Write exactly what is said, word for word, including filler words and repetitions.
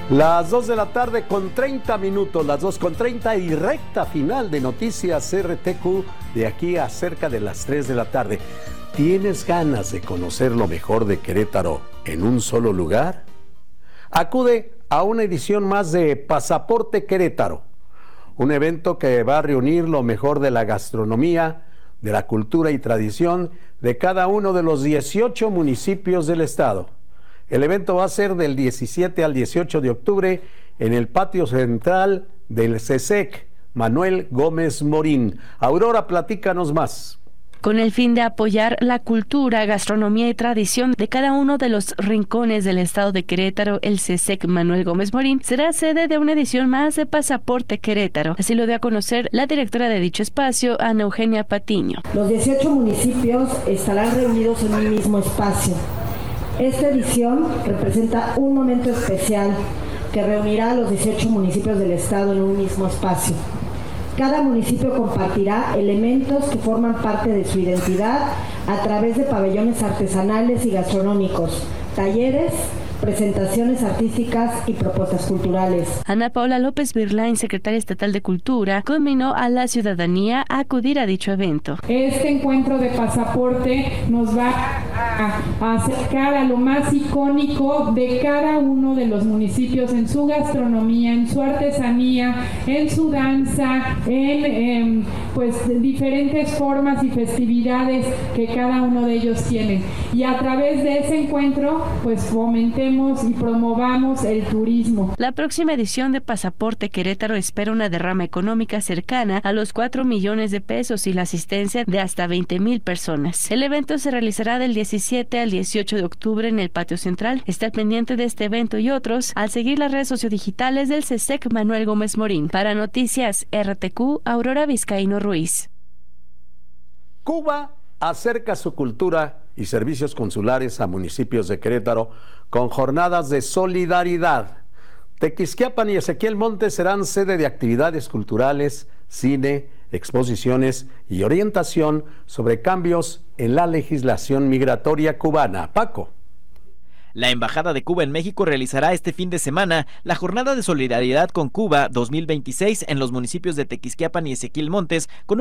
Las dos de la tarde con treinta minutos, las dos con treinta y recta final de Noticias R T Q de aquí a cerca de las tres de la tarde. ¿Tienes ganas de conocer lo mejor de Querétaro en un solo lugar? Acude a una edición más de Pasaporte Querétaro, un evento que va a reunir lo mejor de la gastronomía, de la cultura y tradición de cada uno de los dieciocho municipios del estado. El evento va a ser del diecisiete al dieciocho de octubre en el patio central del C E S E C Manuel Gómez Morín. Aurora, platícanos más. Con el fin de apoyar la cultura, gastronomía y tradición de cada uno de los rincones del estado de Querétaro, el C E S E C Manuel Gómez Morín será sede de una edición más de Pasaporte Querétaro. Así lo dio a conocer la directora de dicho espacio, Ana Eugenia Patiño. Los dieciocho municipios estarán reunidos en un mismo espacio. Esta edición representa un momento especial que reunirá a los dieciocho municipios del estado en un mismo espacio. Cada municipio compartirá elementos que forman parte de su identidad a través de pabellones artesanales y gastronómicos, talleres, presentaciones artísticas y propuestas culturales. Ana Paula López Virlain, secretaria estatal de Cultura, conminó a la ciudadanía a acudir a dicho evento. Este encuentro de pasaporte nos va a, a acercar a lo más icónico de cada uno de los municipios en su gastronomía, en su artesanía, en su danza, en eh, pues diferentes formas y festividades que cada uno de ellos tienen. Y a través de ese encuentro, pues fomentemos y promovamos el turismo. La próxima edición de Pasaporte Querétaro espera una derrama económica cercana a los cuatro millones de pesos y la asistencia de hasta veinte mil personas. El evento se realizará del diecisiete al dieciocho de octubre en el patio central. Está al pendiente de este evento y otros al seguir las redes sociodigitales del C E S E C Manuel Gómez Morín. Para Noticias R T Q, Aurora Vizcaíno Ruiz. Cuba acerca su cultura y servicios consulares a municipios de Querétaro con jornadas de solidaridad. Tequisquiapan y Ezequiel Montes serán sede de actividades culturales, cine, exposiciones y orientación sobre cambios en la legislación migratoria cubana. Paco. La Embajada de Cuba en México realizará este fin de semana la Jornada de Solidaridad con Cuba dos mil veintiséis en los municipios de Tequisquiapan y Ezequiel Montes con